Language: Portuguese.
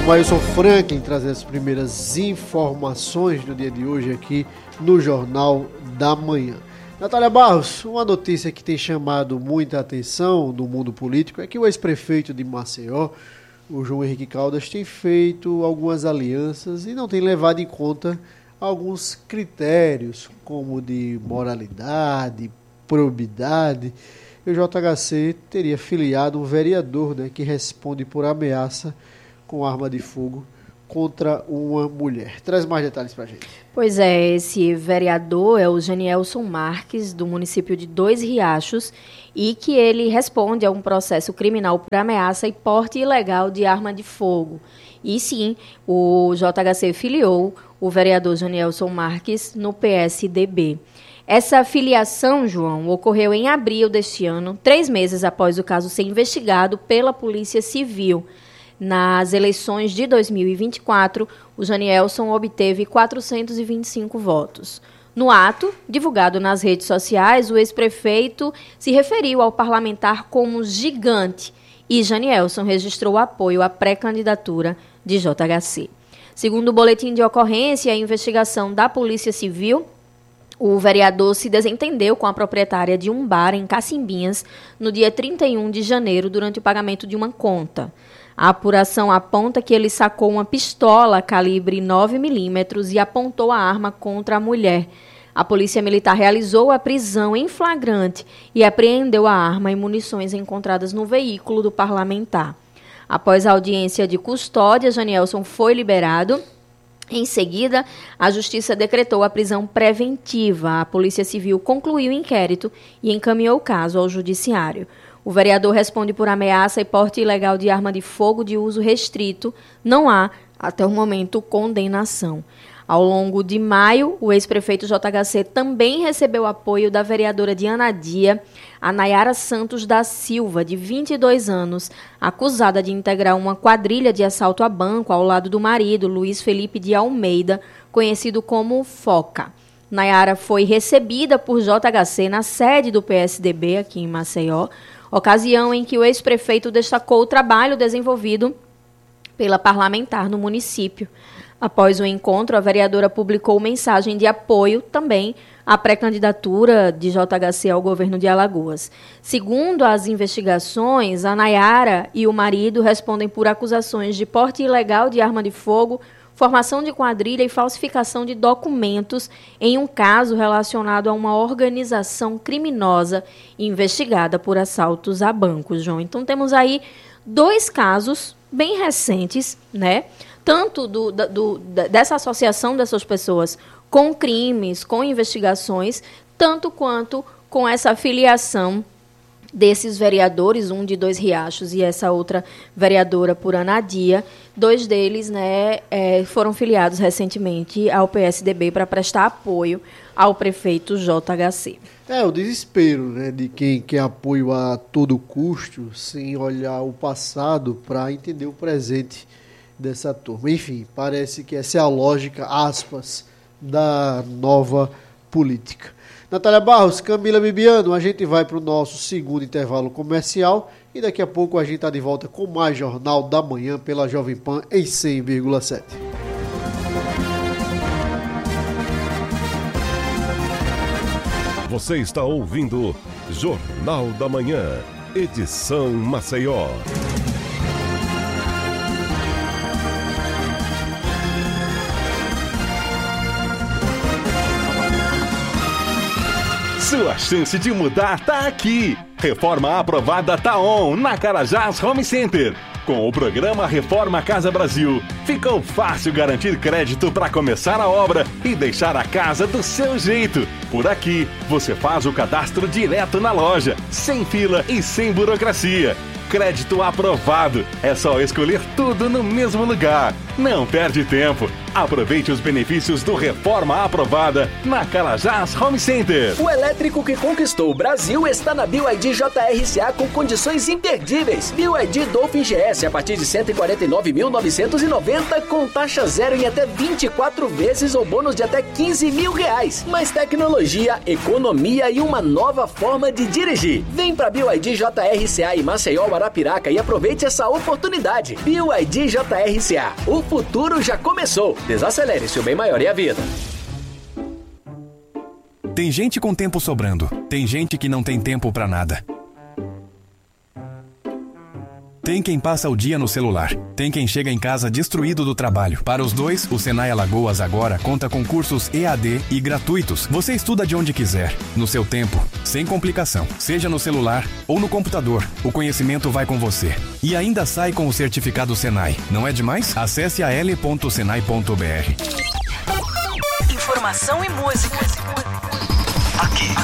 O Ailson Franklin trazendo as primeiras informações do dia de hoje aqui no Jornal da Manhã. Natália Barros, uma notícia que tem chamado muita atenção no mundo político é que o ex-prefeito de Maceió, o João Henrique Caldas, tem feito algumas alianças e não tem levado em conta alguns critérios, como de moralidade, probidade. E o JHC teria filiado um vereador, que responde por ameaça com arma de fogo contra uma mulher. Traz mais detalhes pra gente. Pois é, esse vereador é o Janielson Marques, do município de Dois Riachos, e que ele responde a um processo criminal por ameaça e porte ilegal de arma de fogo. E sim, o JHC filiou o vereador Janielson Marques no PSDB. Essa filiação, João, ocorreu em abril deste ano, 3 meses após o caso ser investigado pela Polícia Civil. Nas eleições de 2024, o Janielson obteve 425 votos. No ato, divulgado nas redes sociais, o ex-prefeito se referiu ao parlamentar como gigante e Janielson registrou apoio à pré-candidatura de JHC. Segundo o boletim de ocorrência e a investigação da Polícia Civil, o vereador se desentendeu com a proprietária de um bar em Cacimbinhas no dia 31 de janeiro durante o pagamento de uma conta. A apuração aponta que ele sacou uma pistola calibre 9mm e apontou a arma contra a mulher. A polícia militar realizou a prisão em flagrante e apreendeu a arma e munições encontradas no veículo do parlamentar. Após a audiência de custódia, Janielson foi liberado. Em seguida, a Justiça decretou a prisão preventiva. A Polícia Civil concluiu o inquérito e encaminhou o caso ao Judiciário. O vereador responde por ameaça e porte ilegal de arma de fogo de uso restrito. Não há, até o momento, condenação. Ao longo de maio, o ex-prefeito JHC também recebeu apoio da vereadora de Anadia, a Nayara Santos da Silva, de 22 anos, acusada de integrar uma quadrilha de assalto a banco ao lado do marido, Luiz Felipe de Almeida, conhecido como Foca. Nayara foi recebida por JHC na sede do PSDB aqui em Maceió, ocasião em que o ex-prefeito destacou o trabalho desenvolvido pela parlamentar no município. Após o encontro, a vereadora publicou mensagem de apoio também à pré-candidatura de JHC ao governo de Alagoas. Segundo as investigações, a Nayara e o marido respondem por acusações de porte ilegal de arma de fogo, formação de quadrilha e falsificação de documentos em um caso relacionado a uma organização criminosa investigada por assaltos a bancos, João. Então temos aí 2 casos bem recentes, tanto dessa associação dessas pessoas com crimes, com investigações, tanto quanto com essa filiação desses vereadores, um de Dois Riachos e essa outra vereadora por Anadia. 2 deles foram filiados recentemente ao PSDB para prestar apoio ao prefeito JHC. O desespero de quem quer apoio a todo custo, sem olhar o passado para entender o presente dessa turma. Enfim, parece que essa é a lógica, aspas, da nova política. Natália Barros, Camila Bibiano, a gente vai para o nosso segundo intervalo comercial e daqui a pouco a gente está de volta com mais Jornal da Manhã pela Jovem Pan em 100,7. Você está ouvindo Jornal da Manhã, edição Maceió. Sua chance de mudar tá aqui. Reforma aprovada tá on na Carajás Home Center. Com o programa Reforma Casa Brasil, ficou fácil garantir crédito para começar a obra e deixar a casa do seu jeito. Por aqui, você faz o cadastro direto na loja, sem fila e sem burocracia. Crédito aprovado. É só escolher tudo no mesmo lugar. Não perde tempo. Aproveite os benefícios do Reforma Aprovada na Carajás Home Center. O elétrico que conquistou o Brasil está na BYD JRCA com condições imperdíveis. BYD Dolphin GS a partir de R$ 149.990 com taxa zero em até 24 vezes ou bônus de até R$ 15.000. Mais tecnologia, economia e uma nova forma de dirigir. Vem para BYD JRCA em Maceió, Arapiraca e aproveite essa oportunidade. BYD JRCA. O futuro já começou. Desacelere, seu bem maior é a vida. Tem gente com tempo sobrando. Tem gente que não tem tempo pra nada. Tem quem passa o dia no celular. Tem quem chega em casa destruído do trabalho. Para os dois, o Senai Alagoas agora conta com cursos EAD e gratuitos. Você estuda de onde quiser, no seu tempo, sem complicação. Seja no celular ou no computador, o conhecimento vai com você. E ainda sai com o certificado Senai. Não é demais? Acesse al.senai.br. Informação e música.